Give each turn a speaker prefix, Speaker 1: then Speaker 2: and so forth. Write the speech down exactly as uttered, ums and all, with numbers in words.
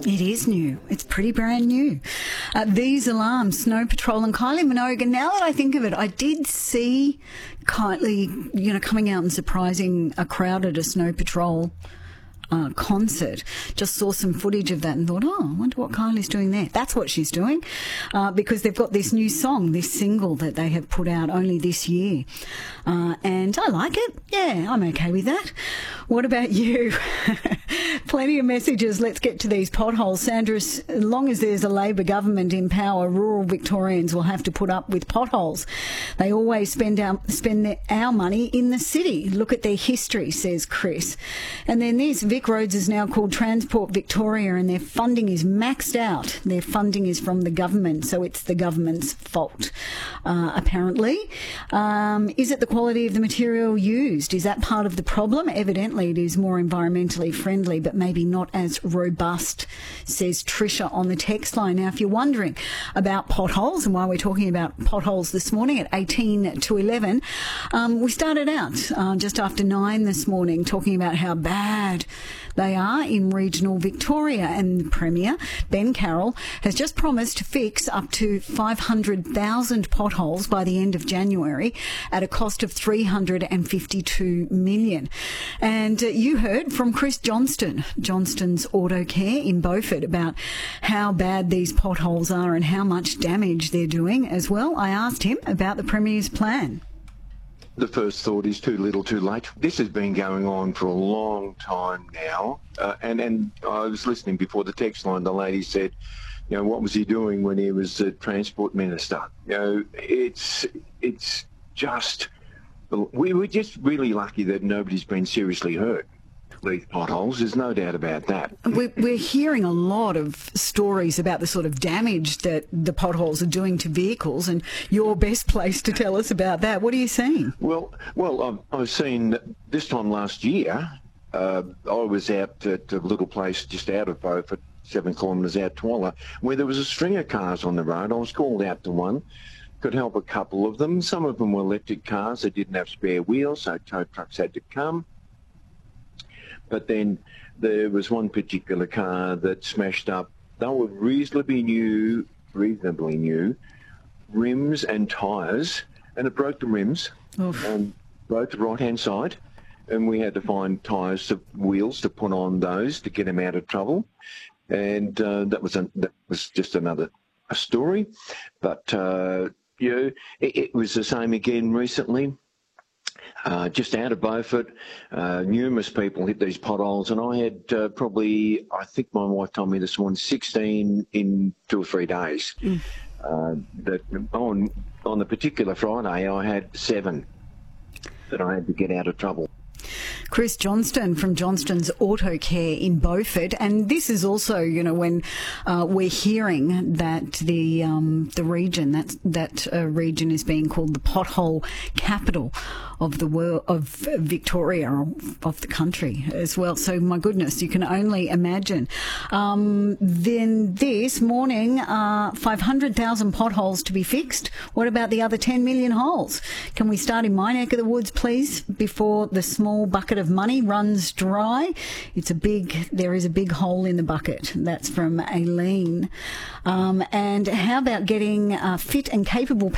Speaker 1: It is new. It's pretty brand new. Uh, these alarms, Snow Patrol and Kylie Minogue. Now that I think of it, I did see Kylie, you know, coming out and surprising a crowd at a Snow Patrol Uh, concert. Just saw some footage of that and thought, oh, I wonder what Kylie's doing there. That's what she's doing, uh, because they've got this new song, this single that they have put out only this year. Uh, and I like it. Yeah, I'm okay with that. What about you? Plenty of messages. Let's get to these potholes. Sandra, as long as there's a Labor government in power, rural Victorians will have to put up with potholes. They always spend our, spend their, our money in the city. Look at their history, says Chris. And then this, Vic Roads is now called Transport Victoria, and their funding is maxed out. Their funding is from the government, so it's the government's fault, uh, apparently. Um, is it the quality of the material used? Is that part of the problem? Evidently it is more environmentally friendly, but maybe not as robust, says Tricia on the text line. Now, if you're wondering about potholes and why we're talking about potholes this morning at eighteen to eleven, um, we started out uh, just after nine this morning talking about how bad they are in regional Victoria, and the Premier, Ben Carroll, has just promised to fix up to five hundred thousand potholes by the end of January at a cost of three hundred fifty-two million dollars. And uh, you heard from Chris Johnston, Johnston's Auto Care in Beaufort, about how bad these potholes are and how much damage they're doing as well. I asked him about the Premier's plan.
Speaker 2: The first thought is too little too late. This has been going on for a long time now. Uh, and, and I was listening before the text line, the lady said, you know, what was he doing when he was the Transport Minister? You know, it's, it's just, we were just really lucky that nobody's been seriously hurt. These potholes, there's no doubt about that.
Speaker 1: We're, we're hearing a lot of stories about the sort of damage that the potholes are doing to vehicles, and you're best placed to tell us about that. What are you seeing?
Speaker 2: Well, well, I've, I've seen this time last year, uh, I was out at a little place just out of Beaufort, seven kilometres out Twala, where there was a string of cars on the road. I was called out to one, could help a couple of them. Some of them were electric cars that didn't have spare wheels, so tow trucks had to come. But then there was one particular car that smashed up. They were reasonably new, reasonably new, rims and tyres, and it broke the rims and broke the right-hand side. And we had to find tyres, to, wheels to put on those to get them out of trouble. And uh, that was a, that was just another a story. But uh, you know, it, it was the same again recently. Uh, just out of Beaufort, uh, numerous people hit these potholes, and I had uh, probably, I think my wife told me this morning, sixteen in two or three days. Mm. Uh, that on on the particular Friday, I had seven that I had to get out of trouble.
Speaker 1: Chris Johnston from Johnston's Auto Care in Beaufort, and this is also, you know, when uh, we're hearing that the um, the region that that uh, region is being called the pothole capital of the world, of Victoria, of the country as well. So my goodness, you can only imagine. Um, then this morning, uh, five hundred thousand potholes to be fixed. What about the other ten million holes? Can we start in my neck of the woods, please, before the small bucket of money runs dry? It's a big, there is a big hole in the bucket. That's from Aileen. Um, and how about getting uh, fit and capable